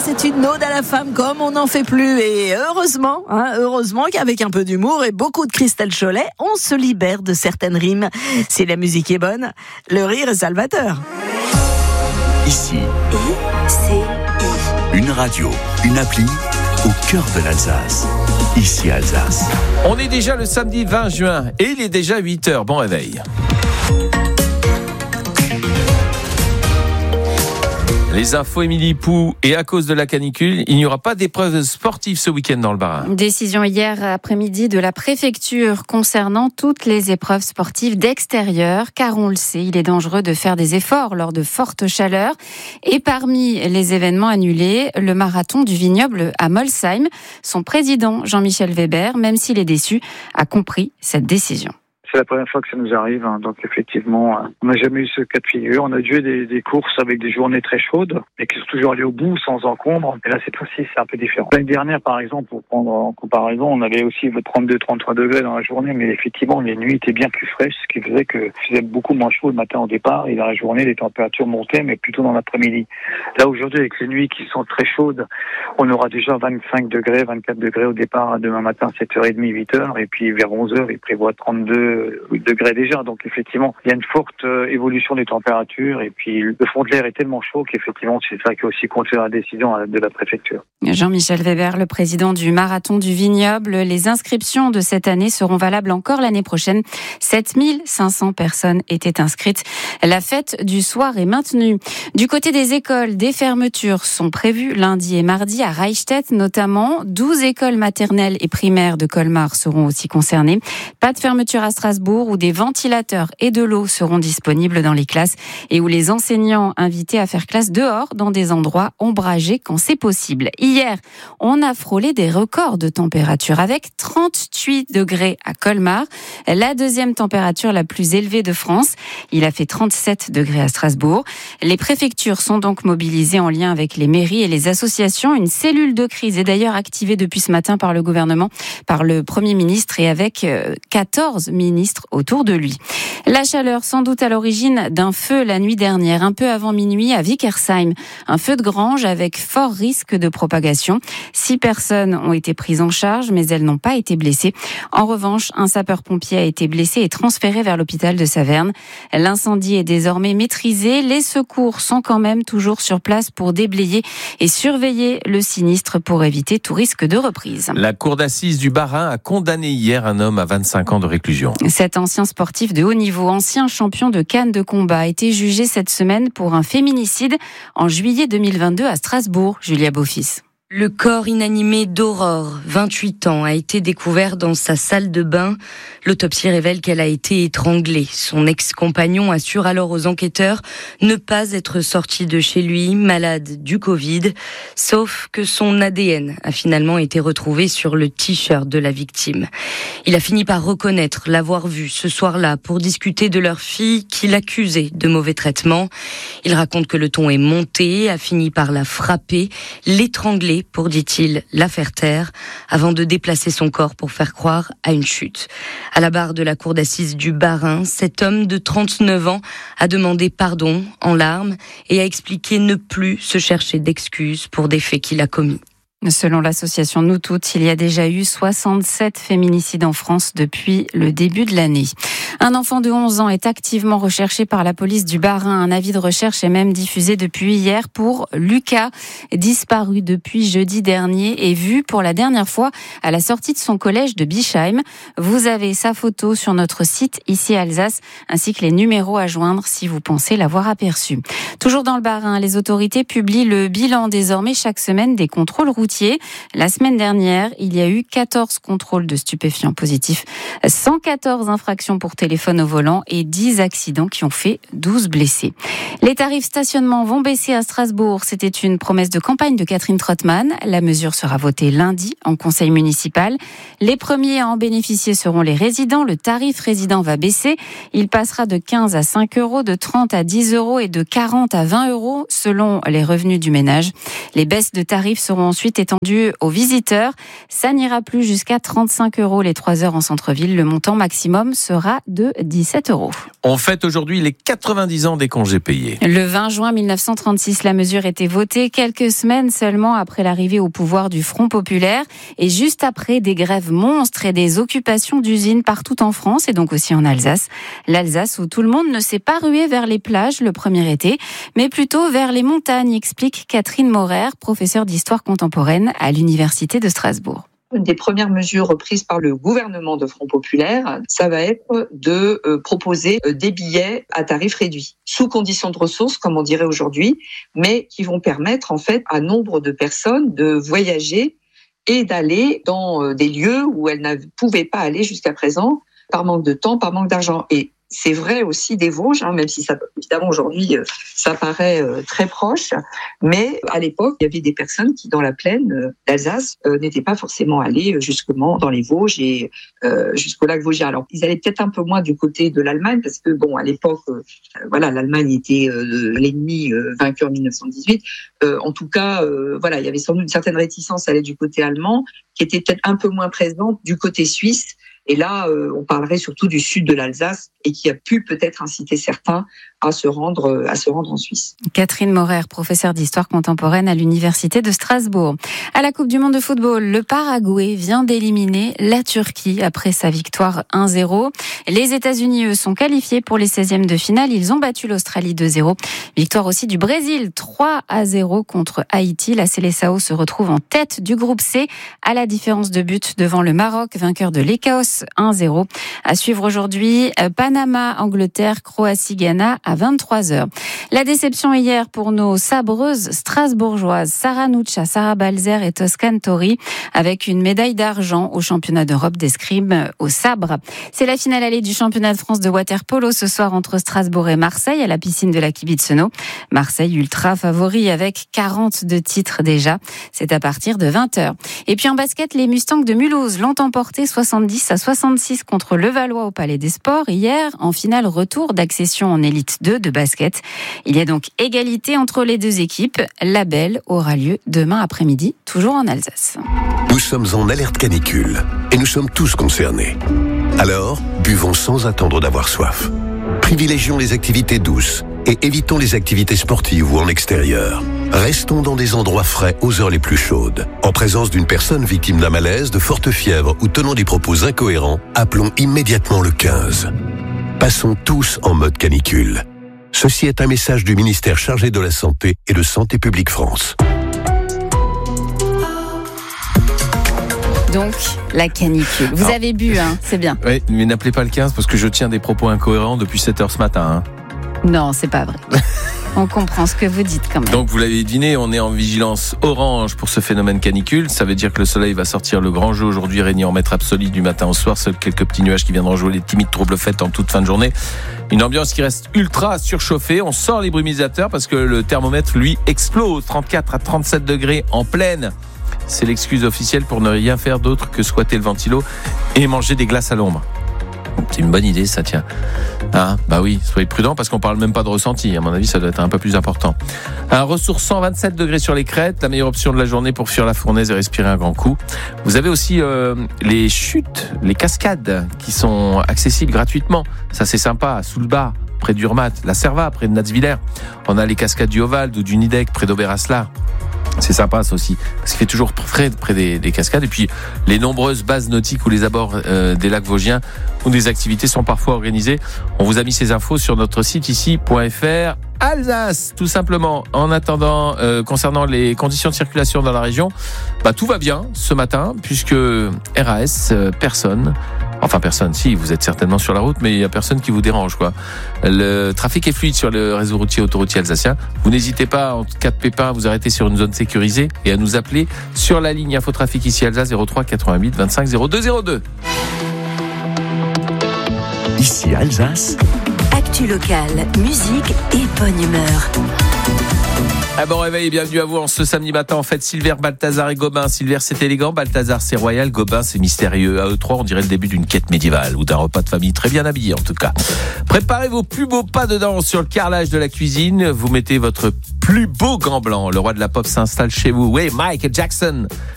c'est une ode à la femme comme on n'en fait plus. Et heureusement qu'avec un peu d'humour et beaucoup de Christelle Cholet, on se libère de certaines rimes. Si la musique est bonne, le rire est salvateur. Ici, une radio, une appli au cœur de l'Alsace. Ici Alsace. On est déjà le samedi 20 juin et il est déjà 8h. Bon réveil. Les infos, Émilie Pou, et à cause de la canicule, il n'y aura pas d'épreuves sportives ce week-end dans le Bas-Rhin. Décision hier après-midi de la préfecture concernant toutes les épreuves sportives d'extérieur, car on le sait, il est dangereux de faire des efforts lors de fortes chaleurs. Et parmi les événements annulés, le marathon du vignoble à Molsheim. Son président, Jean-Michel Weber, même s'il est déçu, a compris cette décision. C'est la première fois que ça nous arrive, donc effectivement, on n'a jamais eu ce cas de figure. On a dû des courses avec des journées très chaudes, et qui sont toujours allées au bout sans encombre. Et là, cette fois-ci, c'est un peu différent. L'année dernière, par exemple, pour prendre en comparaison, on avait aussi 32-33 degrés dans la journée, mais effectivement, les nuits étaient bien plus fraîches, ce qui faisait que faisait beaucoup moins chaud le matin au départ, et dans la journée, les températures montaient, mais plutôt dans l'après-midi. Là, aujourd'hui, avec les nuits qui sont très chaudes, on aura déjà 25 degrés, 24 degrés au départ, demain matin, 7h30, 8h, et puis vers 11h, il prévoit 32 degrés déjà, donc effectivement il y a une forte évolution des températures et puis le fond de l'air est tellement chaud qu'effectivement c'est ça qui a aussi compté la décision de la préfecture. Jean-Michel Weber, le président du marathon du vignoble. Les inscriptions de cette année seront valables encore l'année prochaine. 7500 personnes étaient inscrites. La fête du soir est maintenue. Du côté des écoles, des fermetures sont prévues lundi et mardi à Reichstätt notamment. 12 écoles maternelles et primaires de Colmar seront aussi concernées. Pas de fermeture à Strasbourg où des ventilateurs et de l'eau seront disponibles dans les classes et où les enseignants invités à faire classe dehors dans des endroits ombragés quand c'est possible. Hier, on a frôlé des records de température avec 38 degrés à Colmar, la deuxième température la plus élevée de France. Il a fait 37 degrés à Strasbourg. Les préfectures sont donc mobilisées en lien avec les mairies et les associations. Une cellule de crise est d'ailleurs activée depuis ce matin par le gouvernement, par le Premier ministre et avec 14 ministres autour de lui. La chaleur, sans doute à l'origine d'un feu la nuit dernière, un peu avant minuit à Wickersheim. Un feu de grange avec fort risque de propagation. 6 personnes ont été prises en charge, mais elles n'ont pas été blessées. En revanche, un sapeur-pompier a été blessé et transféré vers l'hôpital de Saverne. L'incendie est désormais maîtrisé. Les secours sont quand même toujours sur place pour déblayer et surveiller le sinistre pour éviter tout risque de reprise. La cour d'assises du Bas-Rhin a condamné hier un homme à 25 ans de réclusion. Cet ancien sportif de haut niveau, ancien champion de Cannes de combat, a été jugé cette semaine pour un féminicide en juillet 2022 à Strasbourg. Julia Beaufils. Le corps inanimé d'Aurore, 28 ans, a été découvert dans sa salle de bain. L'autopsie révèle qu'elle a été étranglée. Son ex-compagnon assure alors aux enquêteurs ne pas être sorti de chez lui, malade du Covid, sauf que son ADN a finalement été retrouvé sur le t-shirt de la victime. Il a fini par reconnaître l'avoir vue ce soir-là pour discuter de leur fille qu'il accusait de mauvais traitements. Il raconte que le ton est monté, a fini par la frapper, l'étrangler pour, dit-il, la faire taire, avant de déplacer son corps pour faire croire à une chute. À la barre de la cour d'assises du Bas-Rhin, cet homme de 39 ans a demandé pardon en larmes et a expliqué ne plus se chercher d'excuses pour des faits qu'il a commis. Selon l'association Nous Toutes, il y a déjà eu 67 féminicides en France depuis le début de l'année. Un enfant de 11 ans est activement recherché par la police du Bas-Rhin. Un avis de recherche est même diffusé depuis hier pour Lucas, disparu depuis jeudi dernier et vu pour la dernière fois à la sortie de son collège de Bischheim. Vous avez sa photo sur notre site ici Alsace, ainsi que les numéros à joindre si vous pensez l'avoir aperçu. Toujours dans le Bas-Rhin, les autorités publient le bilan désormais chaque semaine des contrôles routiers. La semaine dernière, il y a eu 14 contrôles de stupéfiants positifs, 114 infractions pour téléphone au volant et 10 accidents qui ont fait 12 blessés. Les tarifs stationnement vont baisser à Strasbourg. C'était une promesse de campagne de Catherine Trottmann. La mesure sera votée lundi en conseil municipal. Les premiers à en bénéficier seront les résidents. Le tarif résident va baisser. Il passera de 15 à 5 euros, de 30 à 10 euros et de 40 à 20 euros selon les revenus du ménage. Les baisses de tarifs seront ensuite étendu aux visiteurs. Ça n'ira plus jusqu'à 35 € les 3 heures en centre-ville. Le montant maximum sera de 17 €. On fête aujourd'hui les 90 ans des congés payés. Le 20 juin 1936, la mesure était votée quelques semaines seulement après l'arrivée au pouvoir du Front populaire et juste après des grèves monstres et des occupations d'usines partout en France et donc aussi en Alsace. L'Alsace où tout le monde ne s'est pas rué vers les plages le premier été, mais plutôt vers les montagnes, explique Catherine Maurer, professeure d'histoire contemporaine à l'Université de Strasbourg. Une des premières mesures prises par le gouvernement de Front populaire, ça va être de proposer des billets à tarif réduit, sous conditions de ressources, comme on dirait aujourd'hui, mais qui vont permettre en fait à nombre de personnes de voyager et d'aller dans des lieux où elles ne pouvaient pas aller jusqu'à présent, par manque de temps, par manque d'argent. Et c'est vrai aussi des Vosges, même si ça, évidemment aujourd'hui ça paraît très proche, mais à l'époque il y avait des personnes qui dans la plaine d'Alsace n'étaient pas forcément allées justement dans les Vosges et jusqu'au lac Vosgien. Alors ils allaient peut-être un peu moins du côté de l'Allemagne parce que bon à l'époque l'Allemagne était l'ennemi vaincu en 1918. En tout cas il y avait sans doute une certaine réticence à aller du côté allemand qui était peut-être un peu moins présente du côté suisse. Et là, on parlerait surtout du sud de l'Alsace et qui a pu peut-être inciter certains à se rendre en Suisse. Catherine Maurer, professeure d'histoire contemporaine à l'Université de Strasbourg. À la Coupe du Monde de football, le Paraguay vient d'éliminer la Turquie après sa victoire 1-0. Les États-Unis, eux, sont qualifiés pour les 16e de finale. Ils ont battu l'Australie 2-0. Victoire aussi du Brésil 3-0 contre Haïti. La Seleção se retrouve en tête du groupe C à la différence de but devant le Maroc, vainqueur de l'Écosse 1-0. À suivre aujourd'hui, Panama, Angleterre, Croatie, Ghana à 23h. La déception hier pour nos sabreuses strasbourgeoises Sarah Nuccia, Sarah Balzer et Toscane Tori avec une médaille d'argent au championnat d'Europe d'escrime au sabre. C'est la finale allée du championnat de France de water-polo ce soir entre Strasbourg et Marseille à la piscine de la Kibitzenau. Marseille ultra favori avec 42 titres déjà. C'est à partir de 20h. Et puis en basket, les Mustangs de Mulhouse l'ont emporté 70-66 contre Levallois au Palais des Sports hier en finale retour d'accession en élite 2 de basket. Il y a donc égalité entre les deux équipes. La belle aura lieu demain après-midi, toujours en Alsace. Nous sommes en alerte canicule et nous sommes tous concernés. Alors, buvons sans attendre d'avoir soif. Privilégions les activités douces et évitons les activités sportives ou en extérieur. Restons dans des endroits frais aux heures les plus chaudes. En présence d'une personne victime d'un malaise, de forte fièvre ou tenant des propos incohérents, appelons immédiatement le 15. Passons tous en mode canicule. Ceci est un message du ministère chargé de la Santé et de Santé publique France. Donc, la canicule. Vous avez bu, c'est bien. Oui, mais n'appelez pas le 15 parce que je tiens des propos incohérents depuis 7h ce matin. Non, c'est pas vrai. On comprend ce que vous dites quand même. Donc vous l'avez deviné, on est en vigilance orange pour ce phénomène canicule. Ça veut dire que le soleil va sortir le grand jeu aujourd'hui, régner en maître absolu du matin au soir. Seuls quelques petits nuages qui viendront jouer les timides troubles fêtes en toute fin de journée. Une ambiance qui reste ultra surchauffée. On sort les brumisateurs parce que le thermomètre, lui, explose. 34 à 37 degrés en pleine. C'est l'excuse officielle pour ne rien faire d'autre que squatter le ventilo et manger des glaces à l'ombre. C'est une bonne idée, ça tient. Bah oui, soyez prudents parce qu'on parle même pas de ressenti. À mon avis, ça doit être un peu plus important. Un ressourçant 27 degrés sur les crêtes, la meilleure option de la journée pour fuir la fournaise et respirer un grand coup. Vous avez aussi les chutes, les cascades qui sont accessibles gratuitement. Ça, c'est sympa, sous le bas, près d'Urmat, la Serva, près de Natzwiller. On a les cascades du Ovalde ou du Nidec, près d'Oberaslar. C'est sympa ça aussi, parce qu'il fait toujours frais près des cascades. Et puis les nombreuses bases nautiques ou les abords des lacs vosgiens où des activités sont parfois organisées. On vous a mis ces infos sur notre site ici.fr. Alsace, tout simplement. En attendant, concernant les conditions de circulation dans la région, tout va bien ce matin, puisque RAS, personne, si, vous êtes certainement sur la route, mais il n'y a personne qui vous dérange, quoi. Le trafic est fluide sur le réseau routier autoroutier alsacien. Vous n'hésitez pas, en cas de pépin, à vous arrêter sur une zone sécurisée et à nous appeler sur la ligne Infotrafic ici Alsace 03 88 25 02 02. Ici Alsace. Actu Actu locale, musique et bonne humeur. Ah bon réveil et bienvenue à vous en ce samedi matin. En fait, Silver, Balthazar et Gobin. Silver, c'est élégant. Balthazar, c'est royal. Gobin, c'est mystérieux. À eux trois, on dirait le début d'une quête médiévale ou d'un repas de famille très bien habillé, en tout cas. Préparez vos plus beaux pas de danse sur le carrelage de la cuisine. Vous mettez votre plus beau gant blanc. Le roi de la pop s'installe chez vous. Oui, Michael Jackson.